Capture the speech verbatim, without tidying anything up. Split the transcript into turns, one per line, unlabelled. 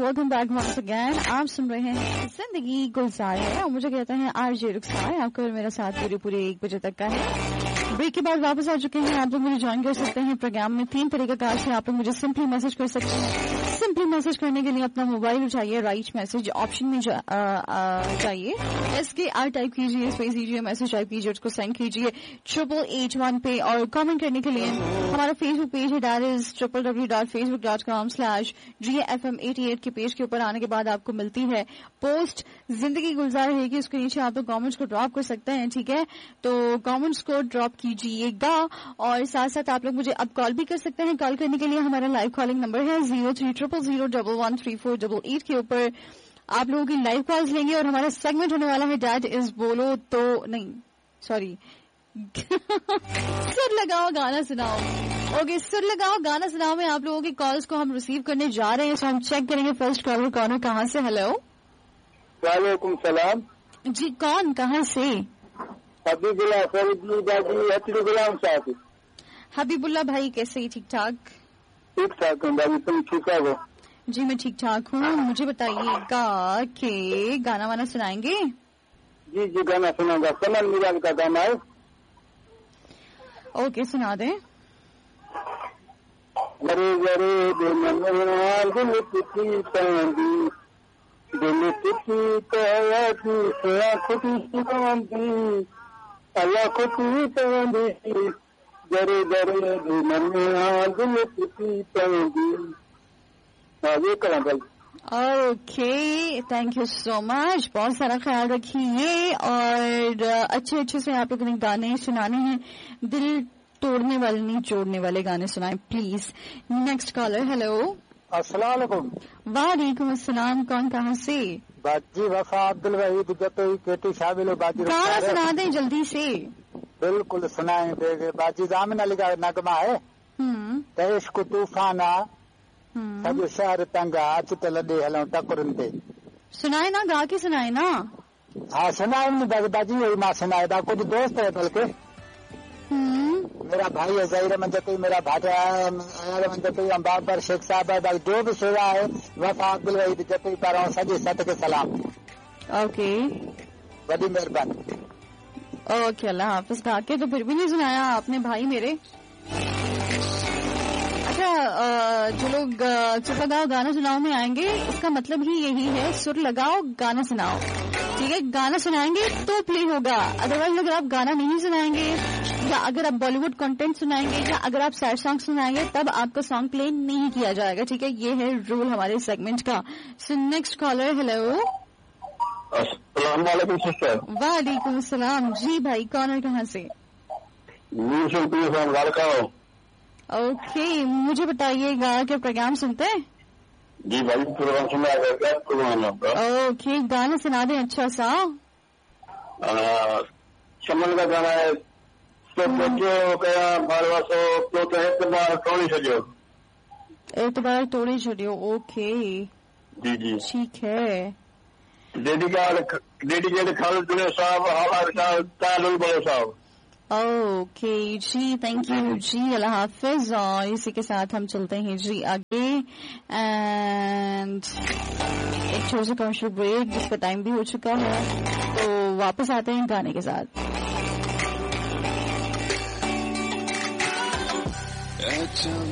Welcome back once again. आप सुन रहे हैं जिंदगी गुलजार है और मुझे कहते हैं आरजे रुखसार। आपका और मेरा साथ पूरे पूरे एक बजे तक का है। ब्रेक के बाद वापस आ चुके हैं। आप लोग मुझे ज्वाइन कर सकते हैं प्रोग्राम में। तीन तरीका कार से आप लोग मुझे सिंपली मैसेज कर सकते हैं। सिंपली मैसेज करने के लिए अपना मोबाइल उठाइए, राइट मैसेज ऑप्शन में जा, आ, आ, जाइए, एस के आर टाइप कीजिए, स्पेस दीजिए, मैसेज टाइप कीजिए, उसको सेंड कीजिए ट्रिपल एट वन पे। और कमेंट करने के लिए हमारा फेसबुक पेज है, that is triple W dot Facebook dot com slash G F M eighty eight के पेज के ऊपर आने के बाद आपको मिलती है पोस्ट जिंदगी गुलजार रहेगी। उसके नीचे आप लोग कमेंट्स को ड्रॉप कर सकते हैं, ठीक है। तो कमेंट्स को ड्रॉप कीजिएगा और साथ साथ आप लोग मुझे अब कॉल भी कर सकते हैं। कॉल करने के लिए हमारा लाइव कॉलिंग नंबर है zero three triple zero double one three four double eight के ऊपर आप लोगों की लाइव कॉल्स लेंगे और हमारा सेगमेंट होने वाला है डैट इज बोलो तो नहीं सॉरी सुर लगाओ गाना सुनाओ। ओके, सुर लगाओ गाना सुनाओ में आप लोगों की कॉल्स को हम रिसीव करने जा रहे हैं। सो हम चेक करेंगे फर्स्ट कॉलर कौन है, कहाँ से। हेलो,
वालेकुम सलाम
जी, कौन कहाँ से?
हबीबुल्ला गुलाम साहब।
हबीबुल्ला भाई कैसे ही? ठीक ठाक
ठीक ठाक हूँ तुम ठीक हो?
जी मैं ठीक ठाक हूँ। मुझे बताइएगा कि गाना वाना सुनाएंगे?
जी जी गाना सुनाऊंगा। सनम निराल का गाना है।
ओके सुना दें।
गरे गरे दिल टूटी पैंदी दिल टूटी पैंदी खुटी पैंदी अल्लाह खुटी पैंदी गरे गरे दिल टूटी पैंदी। ये करा भाई।
Okay, thank you so much. बहुत सारा ख्याल रखिए और अच्छे अच्छे से आप लोगों ने गाने सुनाने हैं। दिल तोड़ने वाले नहीं जोड़ने वाले गाने सुनाएं प्लीज। Next collar. हेलो,
अस्सलाम वालेकुम।
वालेकुम अस्सलाम। कौन कहाँ से?
बाजी वफा अब्दुल वहीद जतोई केटी शामिल बाजी।
गाना सुना दें जल्दी से।
बिल्कुल सुनाएंगे। बाजी जामिन अली का नगमा है।
हम्म
तेश को तूफाना सॼो शहर तंग अच त लॾे हलूं टकुरनि ते।
सुनाए ना, गा के सुनाए ना।
हाँ सुनाए बाजी, वही मां सुनाए था। कुछ दोस्त है बल्कि मेरा भाई है जहीर अहमद जतोई, मेरा भाटा अहमद जतोई, बाबर शेख साहब है, जो भी सेवा है वफा अब्दुल वहीद जतोई पारां सॼे सत के सलाम।
ओके,
वॾी महिरबानी।
ओके, अल्लाह हाफिज। गा के तो फिर भी नहीं सुनाया आपने भाई मेरे। अच्छा, जो लोग सुर लगाओ गाना सुनाओ में आएंगे इसका मतलब ही यही है, सुर लगाओ गाना सुनाओ, ठीक है। गाना सुनाएंगे तो प्ले होगा, अदरवाइज अगर आप गाना नहीं सुनाएंगे या अगर आप बॉलीवुड कंटेंट सुनाएंगे या अगर आप सैड सॉन्ग सुनाएंगे तब आपका सॉन्ग प्ले नहीं किया जाएगा, ठीक है। ये है रूल हमारे सेगमेंट का। So next collar. हेलो,
अस्सलाम वालेकुम सिस्टर।
वालेकुम सलाम। जी भाई, कौन है कहाँ से? ओके, मुझे बताइएगा क्या प्रोग्राम सुनते हैं?
जी भाई प्रोग्राम सुना है।
ओके, गाना सुना दें अच्छा सा।
चमन का गाना है तो बच्चों कया बारवासो तो तो एतबार तोड़ी छड़ियो।
एतबार तोड़ी छड़ियो। ओके
जी जी
ठीक है।
डेडिकेट डेडिकेट खालिद दुनिया साहब हमारे साथ तालुल बड़े साहब।
ओके जी, थैंक यू जी, अल्लाह हाफिज। और इसी के साथ हम चलते हैं जी आगे एंड एक छोटा सा कमर्शियल ब्रेक जिसका टाइम भी हो चुका है, तो वापस आते हैं गाने के साथ।